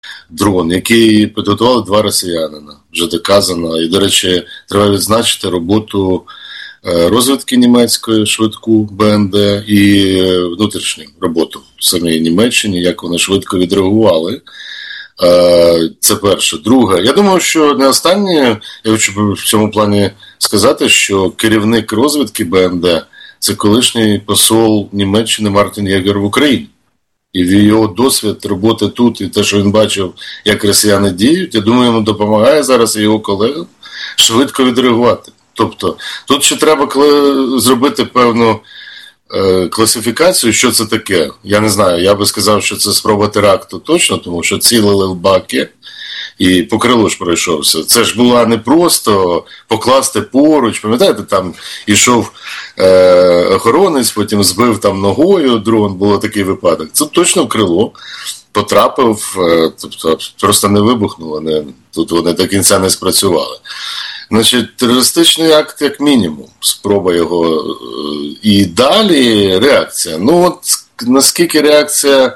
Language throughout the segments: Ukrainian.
дрон, який підготували два росіянина, вже доказано. І, до речі, треба відзначити роботу розвідки німецької, швидку БНД і внутрішню роботу в самій Німеччині, як вони швидко відреагували. Це перше. Друге, я думаю, що не останнє, я хочу в цьому плані сказати, що керівник розвідки БНД – це колишній посол Німеччини Мартін Єгер в Україні. І його досвід роботи тут, і те, що він бачив, як росіяни діють, я думаю, йому допомагає зараз і його колегам швидко відреагувати. Тобто, тут ще треба зробити певну класифікацію, що це таке. Я не знаю, я би сказав, що це спроба теракту точно, тому що цілили в баки і по крилу ж пройшовся. Це ж була не просто покласти поруч, пам'ятаєте, там ішов охоронець, потім збив там ногою дрон, було такий випадок. Це точно в крило потрапив, тобто просто не вибухнуло, тут вони до кінця не спрацювали. Значить, терористичний акт як мінімум, спроба його, і далі реакція. Ну от наскільки реакція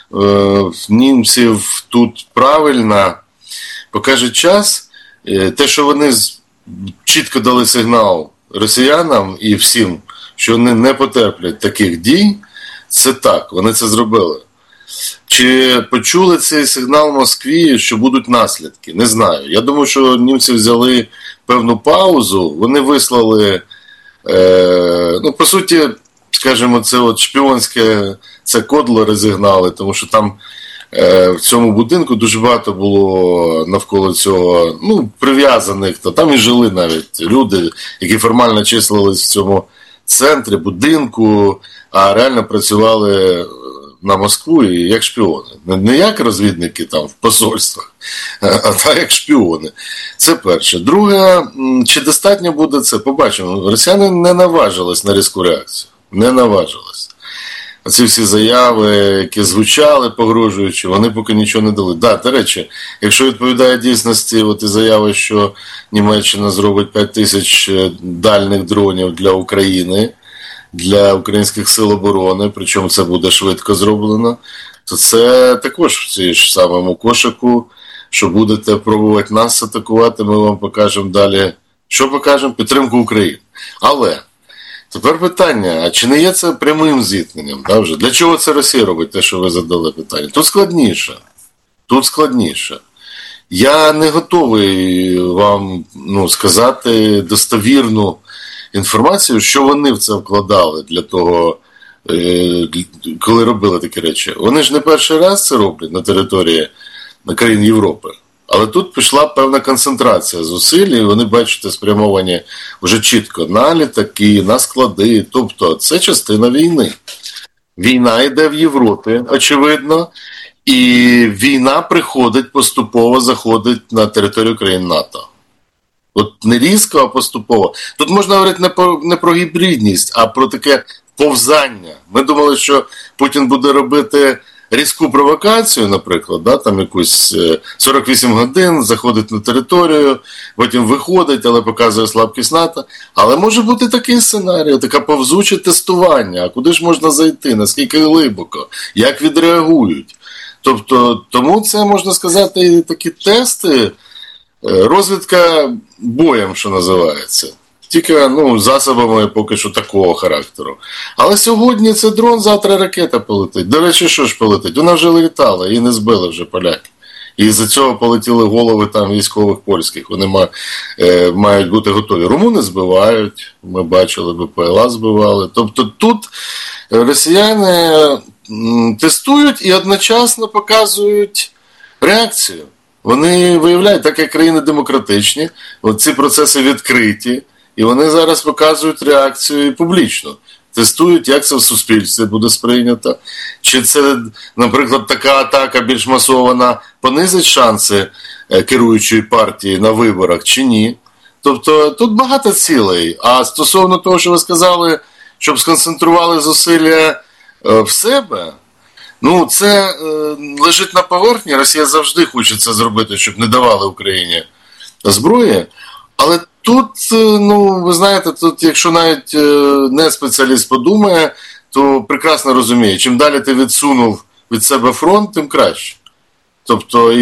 німців тут правильна, покаже час. Те, що вони чітко дали сигнал росіянам і всім, що вони не потерплять таких дій, це так, вони це зробили. Чи почули цей сигнал в Москві, що будуть наслідки? Не знаю. Я думаю, що німці взяли певну паузу, вони вислали, ну, по суті, скажімо, це от шпіонське, це кодло розігнали, тому що там в цьому будинку дуже багато було навколо цього, ну, прив'язаних, то там і жили навіть люди, які формально числились в цьому центрі, будинку, а реально працювали на Москву і як шпіони. Не як розвідники там в посольствах, а так як шпіони. Це перше. Друге, чи достатньо буде це? Побачимо. Росіяни не наважились на різку реакцію. Не наважились. Оці всі заяви, які звучали погрожуючи, вони поки нічого не дали. Да, до речі, якщо відповідає дійсності от і заяви, що Німеччина зробить 5 тисяч дальних дронів для України, для українських сил оборони, причому це буде швидко зроблено, то це також в цій ж самому кошику, що будете пробувати нас атакувати, ми вам покажемо далі. Що покажемо? Підтримку України. Але тепер питання, а чи не є це прямим зіткненням? Да, вже? Для чого це Росія робить, те, що ви задали питання? Тут складніше. Тут складніше. Я не готовий вам сказати достовірну інформацію, що вони в це вкладали для того, коли робили такі речі. Вони ж не перший раз це роблять на території країн Європи. Але тут пішла певна концентрація зусиль, і вони, бачите, спрямовані вже чітко на літаки, на склади. Тобто це частина війни. Війна йде в Європі, очевидно, і війна приходить поступово, заходить на територію країн НАТО. От не різко, а поступово. Тут можна говорити не про гібридність, а про таке повзання. Ми думали, що Путін буде робити різку провокацію, наприклад, да, там якусь 48 годин, заходить на територію, потім виходить, але показує слабкість НАТО. Але може бути такий сценарій, таке повзуче тестування. А куди ж можна зайти, наскільки глибоко, як відреагують. Тобто, тому це, можна сказати, такі тести, розвідка боєм, що називається. Тільки засобами поки що такого характеру. Але сьогодні це дрон, завтра ракета полетить. До речі, що ж полетить? Вона вже літала, її не збили вже поляки. І з-за цього полетіли голови там військових польських. Вони мають бути готові. Румуни збивають, ми бачили, БПЛА збивали. Тобто тут росіяни тестують і одночасно показують реакцію. Вони виявляють, так як країни демократичні, ці процеси відкриті, і вони зараз показують реакцію публічно. Тестують, як це в суспільстві буде сприйнято. Чи це, наприклад, така атака більш масована понизить шанси керуючої партії на виборах, чи ні. Тобто тут багато цілей. А стосовно того, що ви сказали, щоб сконцентрували зусилля в себе, це лежить на поверхні. Росія завжди хоче це зробити, щоб не давали Україні зброї. Але тут, ви знаєте, тут якщо навіть не спеціаліст подумає, то прекрасно розуміє, чим далі ти відсунув від себе фронт, тим краще. Тобто